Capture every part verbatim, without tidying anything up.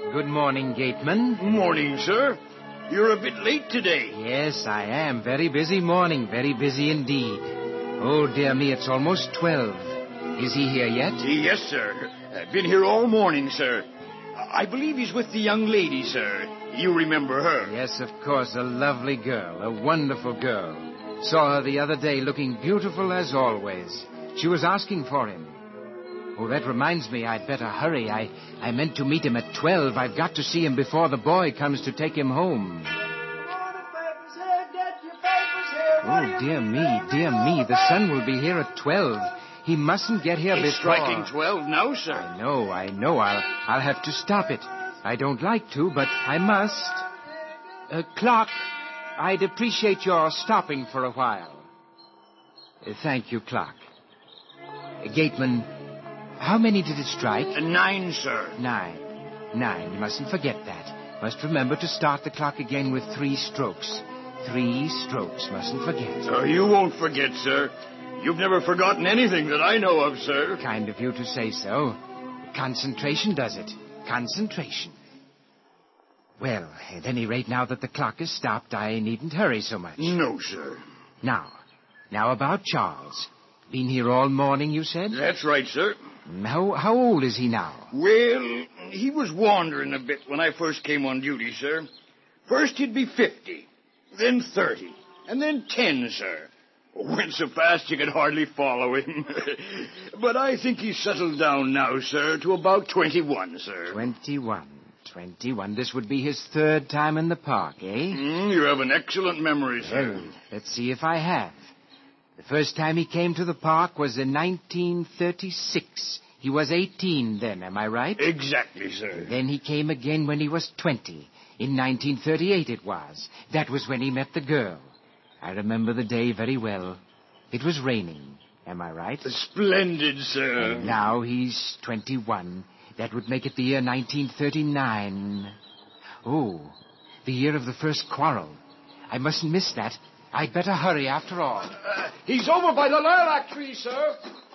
Good morning, gateman. Morning, sir. You're a bit late today. Yes, I am. Very busy morning. Very busy indeed. Oh, dear me, it's almost twelve. Is he here yet? Yes, sir. I've been here all morning, sir. I believe he's with the young lady, sir. You remember her? Yes, of course. A lovely girl. A wonderful girl. Saw her the other day looking beautiful as always. She was asking for him. Oh, that reminds me, I'd better hurry. I, I meant to meet him at twelve. I've got to see him before the boy comes to take him home. Oh, dear me, dear me. The son will be here at twelve. He mustn't get here It's before... striking twelve now, sir. I know, I know. I'll, I'll have to stop it. I don't like to, but I must. Uh, clock, I'd appreciate your stopping for a while. Uh, thank you, clock. Uh, gateman... How many did it strike? Uh, nine, sir. Nine. Nine. You mustn't forget that. Must remember to start the clock again with three strokes. Three strokes. Mustn't forget. Oh, you won't forget, sir. You've never forgotten anything that I know of, sir. Kind of you to say so. Concentration does it. Concentration. Well, at any rate, now that the clock is stopped, I needn't hurry so much. No, sir. Now, now about Charles. Been here all morning, you said? That's right, sir. How, how old is he now? Well, he was wandering a bit when I first came on duty, sir. First he'd be fifty, then thirty, and then ten, sir. Went so fast you could hardly follow him. But I think he's settled down now, sir, to about twenty-one, sir. Twenty-one. Twenty-one. This would be his third time in the park, eh? Mm, you have an excellent memory, sir. Well, let's see if I have. The first time he came to the park was in nineteen thirty-six. He was eighteen then, am I right? Exactly, sir. Then he came again when he was twenty. In nineteen thirty-eight it was. That was when he met the girl. I remember the day very well. It was raining, am I right? Splendid, sir. And now he's twenty-one. That would make it the year nineteen thirty-nine. Oh, the year of the first quarrel. I mustn't miss that. I'd better hurry after all. Uh, he's over by the lilac tree, sir.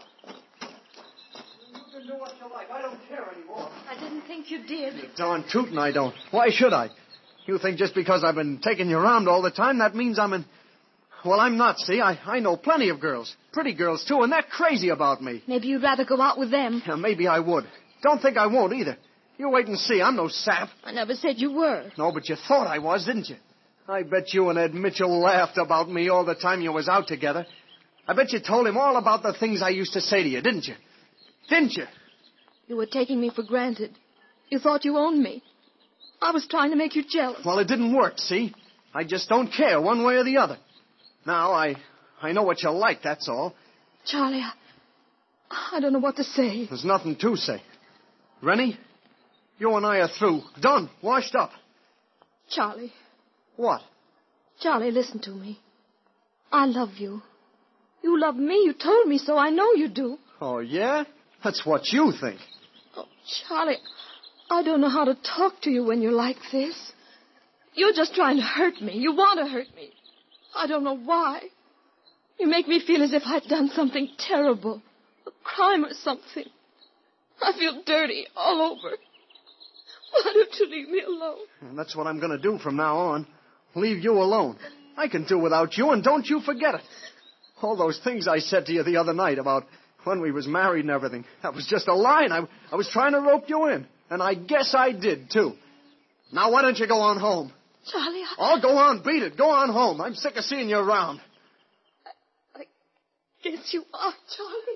You can do what you like. I don't care anymore. I didn't think you did. You're darn tootin' I don't. Why should I? You think just because I've been taking you around all the time, that means I'm in... Well, I'm not, see? I, I know plenty of girls. Pretty girls, too, and they're crazy about me. Maybe you'd rather go out with them. Yeah, maybe I would. Don't think I won't, either. You wait and see. I'm no sap. I never said you were. No, but you thought I was, didn't you? I bet you and Ed Mitchell laughed about me all the time you was out together. I bet you told him all about the things I used to say to you, didn't you? Didn't you? You were taking me for granted. You thought you owned me. I was trying to make you jealous. Well, it didn't work, see? I just don't care one way or the other. Now, I I know what you like, that's all. Charlie, I, I don't know what to say. There's nothing to say. Rennie, you and I are through. Done. Washed up. Charlie. What? Charlie, listen to me. I love you. You love me. You told me so. I know you do. Oh, yeah? That's what you think. Oh, Charlie, I don't know how to talk to you when you're like this. You're just trying to hurt me. You want to hurt me. I don't know why. You make me feel as if I'd done something terrible. A crime or something. I feel dirty all over. Why don't you leave me alone? And that's what I'm going to do from now on. Leave you alone. I can do without you, and don't you forget it. All those things I said to you the other night about when we was married and everything, that was just a line. I, I was trying to rope you in, and I guess I did, too. Now, why don't you go on home? Charlie, I... Oh, go on, beat it. Go on home. I'm sick of seeing you around. I, I guess you are, Charlie.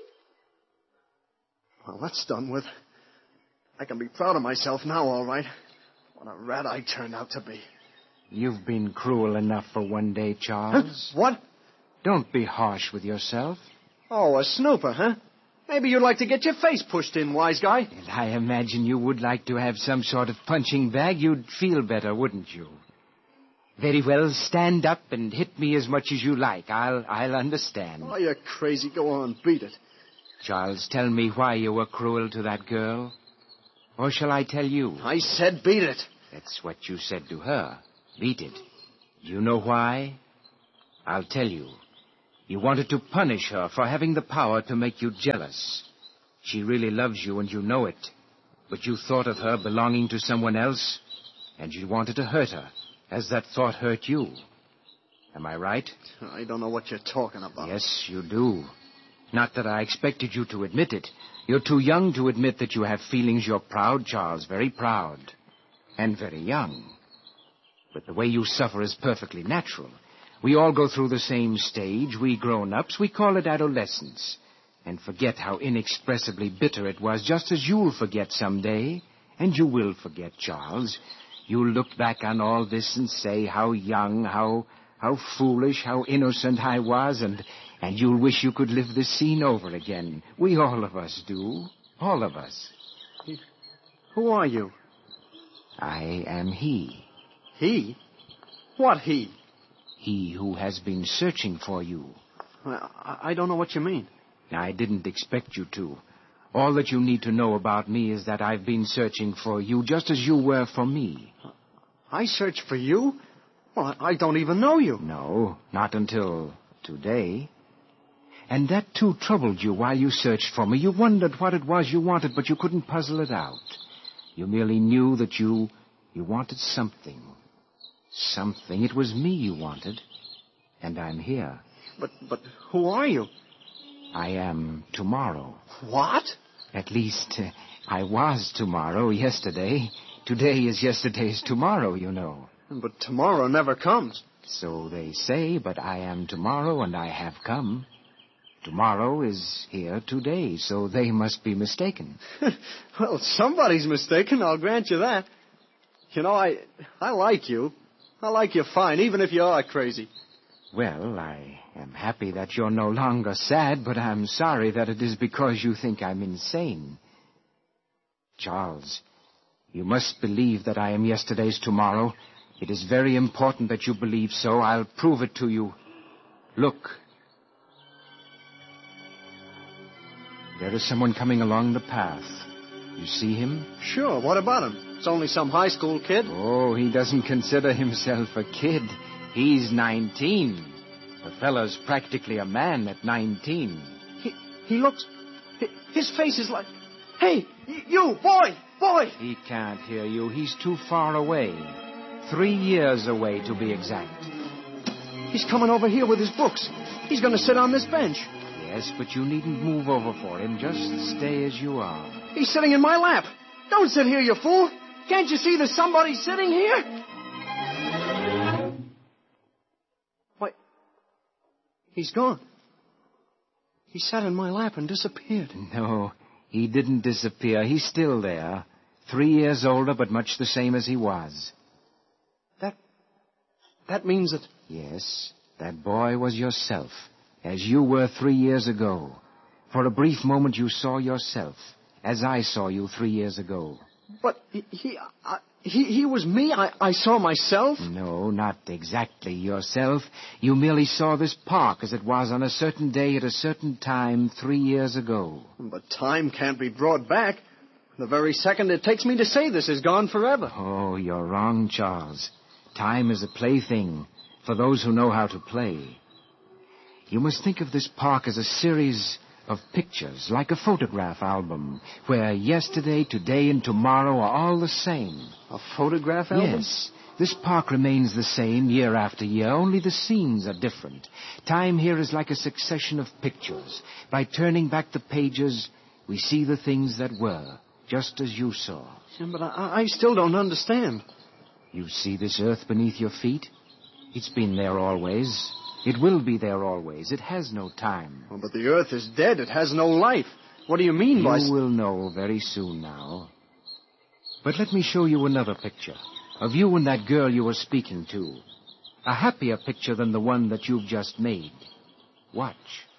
Well, that's done with. I can be proud of myself now, all right. What a rat I turned out to be. You've been cruel enough for one day, Charles. Huh? What? Don't be harsh with yourself. Oh, a snooper, huh? Maybe you'd like to get your face pushed in, wise guy. And I imagine you would like to have some sort of punching bag. You'd feel better, wouldn't you? Very well, stand up and hit me as much as you like. I'll, I'll understand. Oh, you're crazy. Go on, beat it. Charles, tell me why you were cruel to that girl. Or shall I tell you? I said beat it. That's what you said to her. Beat it. Do you know why? I'll tell you. You wanted to punish her for having the power to make you jealous. She really loves you, and you know it. But you thought of her belonging to someone else, and you wanted to hurt her, as that thought hurt you. Am I right? I don't know what you're talking about. Yes, you do. Not that I expected you to admit it. You're too young to admit that you have feelings. You're proud, Charles, very proud. And very young. But the way you suffer is perfectly natural. We all go through the same stage. We grown-ups, we call it adolescence. And forget how inexpressibly bitter it was, just as you'll forget someday. And you will forget, Charles. You'll look back on all this and say how young, how how foolish, how innocent I was, and, and you'll wish you could live this scene over again. We all of us do. All of us. Who are you? I am he. He? What he? He who has been searching for you. I, I don't know what you mean. I didn't expect you to. All that you need to know about me is that I've been searching for you just as you were for me. I searched for you? Well, I don't even know you. No, not until today. And that, too, troubled you while you searched for me. You wondered what it was you wanted, but you couldn't puzzle it out. You merely knew that you, you wanted something. Something. It was me you wanted. And I'm here. But, but who are you? I am tomorrow. What? At least, uh, I was tomorrow yesterday. Today is yesterday's tomorrow, you know. But tomorrow never comes. So they say, but I am tomorrow and I have come. Tomorrow is here today, so they must be mistaken. Well, somebody's mistaken, I'll grant you that. You know, I I like you. I like you fine, even if you are crazy. Well, I am happy that you're no longer sad, but I'm sorry that it is because you think I'm insane. Charles, you must believe that I am yesterday's tomorrow. It is very important that you believe so. I'll prove it to you. Look. There is someone coming along the path. You see him? Sure, what about him? It's only some high school kid. Oh, he doesn't consider himself a kid. He's nineteen. The fellow's practically a man at nineteen. He, he looks... His face is like... Hey, you, boy, boy! He can't hear you. He's too far away. Three years away, to be exact. He's coming over here with his books. He's going to sit on this bench. Yes, but you needn't move over for him. Just stay as you are. He's sitting in my lap. Don't sit here, you fool. Can't you see there's somebody sitting here? Why, he's gone. He sat in my lap and disappeared. No, he didn't disappear. He's still there. Three years older, but much the same as he was. That... that means that... Yes, that boy was yourself, as you were three years ago. For a brief moment you saw yourself, as I saw you three years ago. But he... he I, He, he was me? I, I saw myself? No, not exactly yourself. You merely saw this park as it was on a certain day at a certain time three years ago. But time can't be brought back. The very second it takes me to say this is gone forever. Oh, you're wrong, Charles. Time is a plaything for those who know how to play. You must think of this park as a series of pictures, like a photograph album, where yesterday, today, and tomorrow are all the same. A photograph album? Yes. This park remains the same year after year, only the scenes are different. Time here is like a succession of pictures. By turning back the pages, we see the things that were, just as you saw. Yeah, but I, I still don't understand. You see this earth beneath your feet? It's been there always. It will be there always. It has no time. Oh, but the earth is dead. It has no life. What do you mean by... You will know very soon now. But let me show you another picture of you and that girl you were speaking to. A happier picture than the one that you've just made. Watch.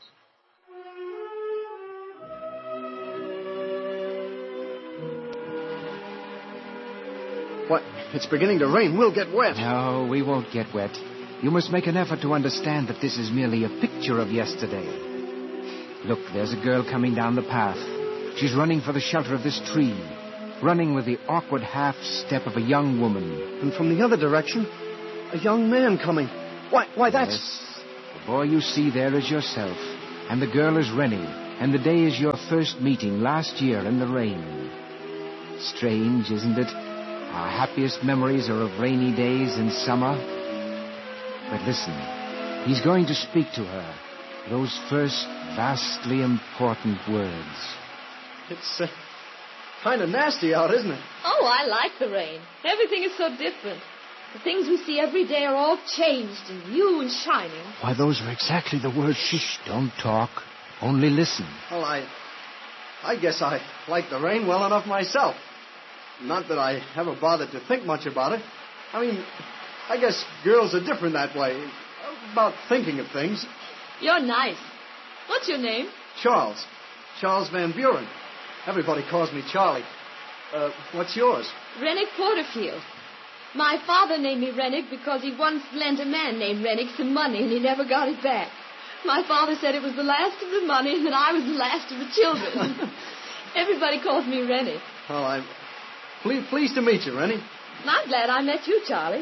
What? It's beginning to rain. We'll get wet. No, we won't get wet. You must make an effort to understand that this is merely a picture of yesterday. Look, there's a girl coming down the path. She's running for the shelter of this tree, running with the awkward half-step of a young woman. And from the other direction, a young man coming. Why, why, that's... Yes. The boy you see there is yourself, and the girl is Rennie, and the day is your first meeting last year in the rain. Strange, isn't it? Our happiest memories are of rainy days in summer. But listen, he's going to speak to her. Those first vastly important words. It's uh, kind of nasty out, isn't it? Oh, I like the rain. Everything is so different. The things we see every day are all changed and new and shining. Why, those are exactly the words she... Shh, don't talk. Only listen. Well, I... I guess I like the rain well enough myself. Not that I ever bothered to think much about it. I mean, I guess girls are different that way. About thinking of things. You're nice. What's your name? Charles. Charles Van Buren. Everybody calls me Charlie. Uh, what's yours? Rennick Porterfield. My father named me Rennick because he once lent a man named Rennick some money and he never got it back. My father said it was the last of the money and that I was the last of the children. Everybody calls me Rennick. Oh, I'm ple- pleased to meet you, Rennie. I'm glad I met you, Charlie.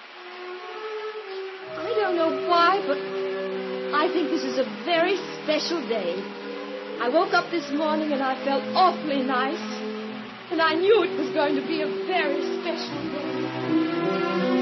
I don't know why, but I think this is a very special day. I woke up this morning and I felt awfully nice. And I knew it was going to be a very special day.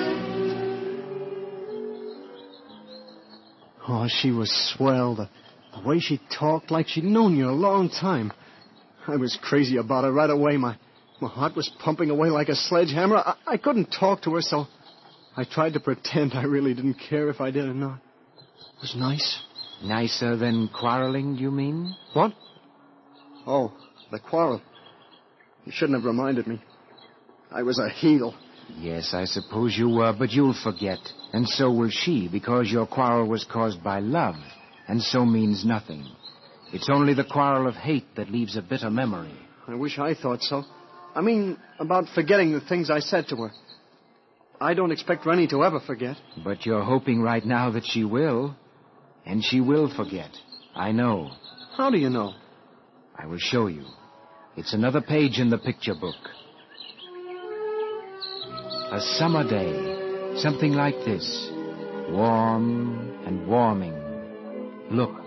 Oh, she was swell. The, the way she talked, like she'd known you a long time. I was crazy about her right away. My, my heart was pumping away like a sledgehammer. I, I couldn't talk to her, so I tried to pretend I really didn't care if I did or not. It was nice. Nicer than quarreling, you mean? What? Oh, the quarrel. You shouldn't have reminded me. I was a heel. Yes, I suppose you were, but you'll forget. And so will she, because your quarrel was caused by love, and so means nothing. It's only the quarrel of hate that leaves a bitter memory. I wish I thought so. I mean, about forgetting the things I said to her. I don't expect Rennie to ever forget. But you're hoping right now that she will. And she will forget. I know. How do you know? I will show you. It's another page in the picture book. A summer day, something like this, warm and warming. Look.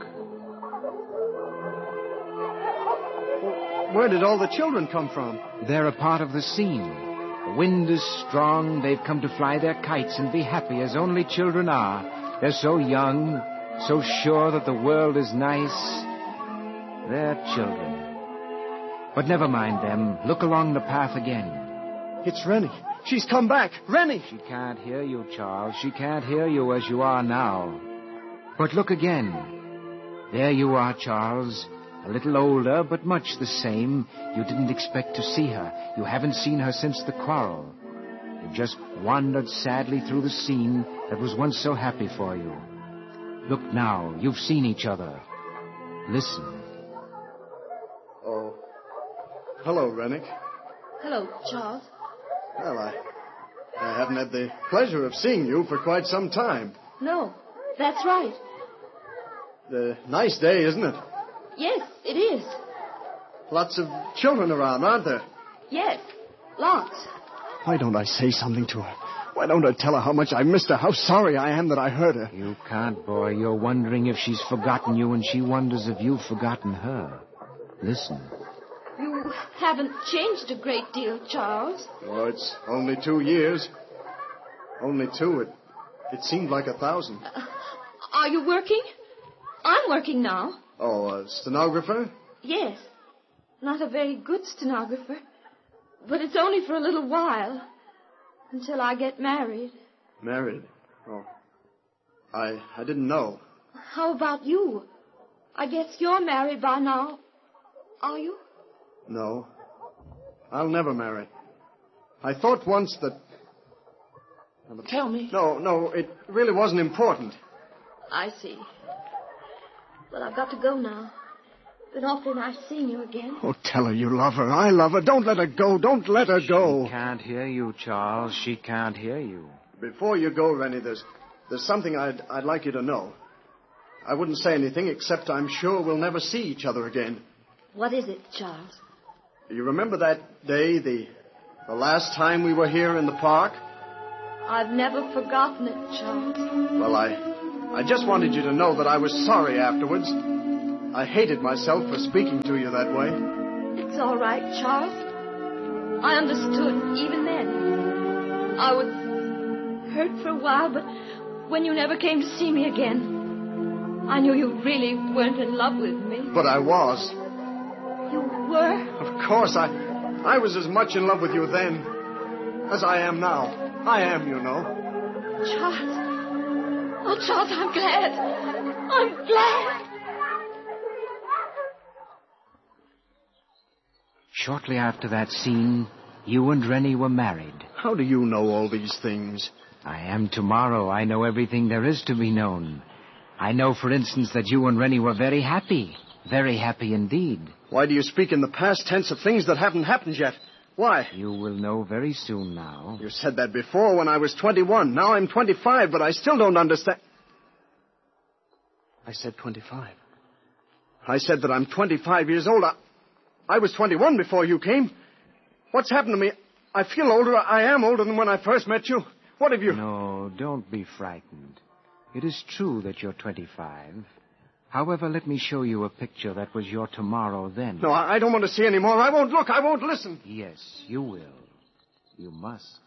Where did all the children come from? They're a part of the scene. The wind is strong. They've come to fly their kites and be happy as only children are. They're so young, so sure that the world is nice. They're children. But never mind them. Look along the path again. It's Rennie. She's come back. Rennie! She can't hear you, Charles. She can't hear you as you are now. But look again. There you are, Charles. A little older, but much the same. You didn't expect to see her. You haven't seen her since the quarrel. You just wandered sadly through the scene that was once so happy for you. Look now. You've seen each other. Listen. Oh. Hello, Rennick. Hello, Charles. Well, I, I haven't had the pleasure of seeing you for quite some time. No, that's right. A nice day, isn't it? Yes, it is. Lots of children around, aren't there? Yes, lots. Why don't I say something to her? Why don't I tell her how much I missed her, how sorry I am that I hurt her? You can't, boy. You're wondering if she's forgotten you, and she wonders if you've forgotten her. Listen. You haven't changed a great deal, Charles. Oh, it's only two years. Only two. It, it seemed like a thousand. Uh, are you working? I'm working now. Oh, a stenographer? Yes. Not a very good stenographer. But it's only for a little while. Until I get married. Married? Oh. I, I didn't know. How about you? I guess you're married by now. Are you? No. I'll never marry. I thought once that... Tell me. No, no, it really wasn't important. I see. Well, I've got to go now. Been awfully nice seeing you again. Oh, tell her you love her. I love her. Don't let her go. Don't let her go. She can't hear you, Charles. She can't hear you. Before you go, Rennie, there's, there's something I'd, I'd like you to know. I wouldn't say anything, except I'm sure we'll never see each other again. What is it, Charles? You remember that day, the, the last time we were here in the park? I've never forgotten it, Charles. Well, I, I just wanted you to know that I was sorry afterwards. I hated myself for speaking to you that way. It's all right, Charles. I understood even then. I was hurt for a while, but when you never came to see me again, I knew you really weren't in love with me. But I was. You were? Of course, I, I was as much in love with you then as I am now. I am, you know. Charles. Oh, Charles, I'm glad. I'm glad. Shortly after that scene, you and Rennie were married. How do you know all these things? I am tomorrow. I know everything there is to be known. I know, for instance, that you and Rennie were very happy. Very happy indeed. Why do you speak in the past tense of things that haven't happened yet? Why? You will know very soon now. You said that before when I was twenty-one. Now I'm twenty-five, but I still don't understand. I said twenty-five. I said that I'm twenty-five years old. I, I was twenty-one before you came. What's happened to me? I feel older. I am older than when I first met you. What have you... No, don't be frightened. It is true that you're twenty-five. However, let me show you a picture that was your tomorrow then. No, I don't want to see any more. I won't look. I won't listen. Yes, you will. You must.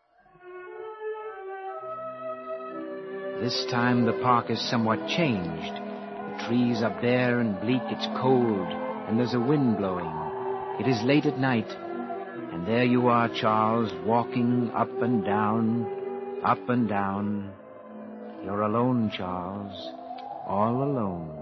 This time the park is somewhat changed. The trees are bare and bleak. It's cold, and there's a wind blowing. It is late at night, and there you are, Charles, walking up and down, up and down. You're alone, Charles. All alone.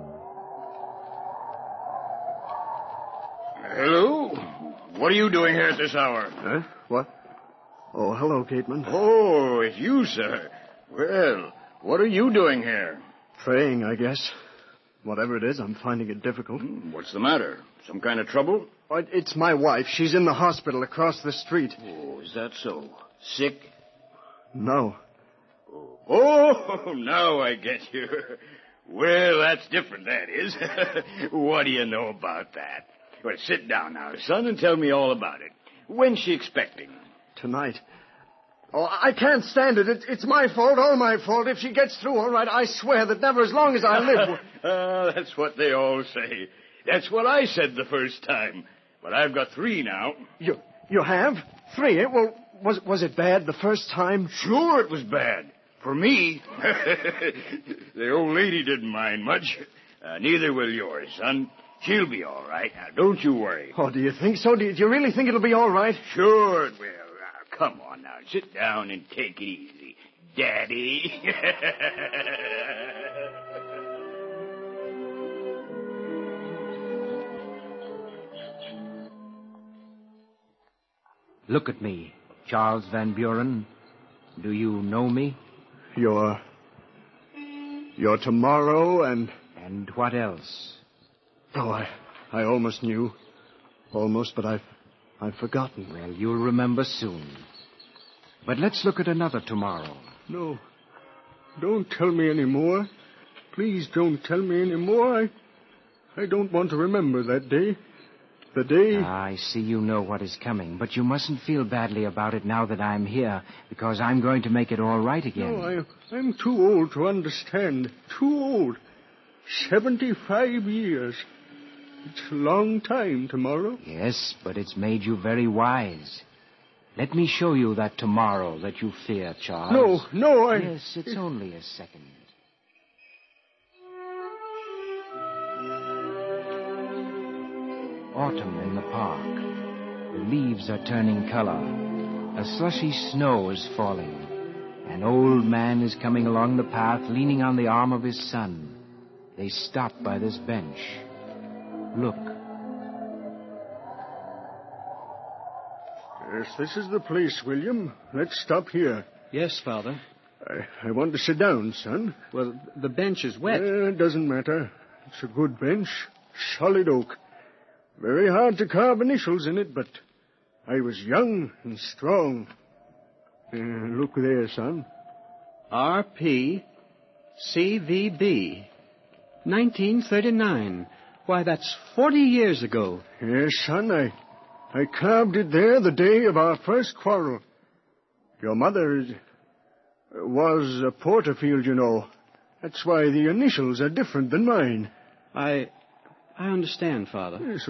Hello? What are you doing here at this hour? Huh? What? Oh, hello, Cateman. Oh, it's you, sir. Well, what are you doing here? Praying, I guess. Whatever it is, I'm finding it difficult. Hmm, what's the matter? Some kind of trouble? Oh, it's my wife. She's in the hospital across the street. Oh, is that so? Sick? No. Oh, now I get you. Well, that's different, that is. What do you know about that? Well, sit down now, son, and tell me all about it. When's she expecting? Tonight. Oh, I can't stand it. it. It's my fault, all my fault. If she gets through all right, I swear that never as long as I live... uh, that's what they all say. That's what I said the first time. But I've got three now. You you have? Three? Well, was, was it bad the first time? Sure it was bad. For me. The old lady didn't mind much. Uh, neither will yours, son. She'll be all right. Now, don't you worry. Oh, do you think so? Do you, do you really think it'll be all right? Sure it will. Now, come on now. Sit down and take it easy, Daddy. Look at me, Charles Van Buren. Do you know me? You're... You're tomorrow and... And what else? Oh, I, I almost knew. Almost, but I've, I've forgotten. Well, you'll remember soon. But let's look at another tomorrow. No. Don't tell me any more. Please don't tell me any more. I, I don't want to remember that day. The day... Ah, I see you know what is coming, but you mustn't feel badly about it now that I'm here, because I'm going to make it all right again. No, I, I'm too old to understand. Too old. Seventy-five years. It's a long time tomorrow. Yes, but it's made you very wise. Let me show you that tomorrow that you fear, Charles. No, no, I... Yes, it's only a second. Autumn in the park. The leaves are turning color. A slushy snow is falling. An old man is coming along the path, leaning on the arm of his son. They stop by this bench. Look. Yes, this is the place, William. Let's stop here. Yes, Father. I, I want to sit down, son. Well, the bench is wet. Uh, it doesn't matter. It's a good bench. Solid oak. Very hard to carve initials in it, but I was young and strong. Uh, look there, son. R P C V B. nineteen thirty-nine. Why, that's forty years ago. Yes, son, I, I carved it there the day of our first quarrel. Your mother was a Porterfield, you know. That's why the initials are different than mine. I... I understand, Father. Yes,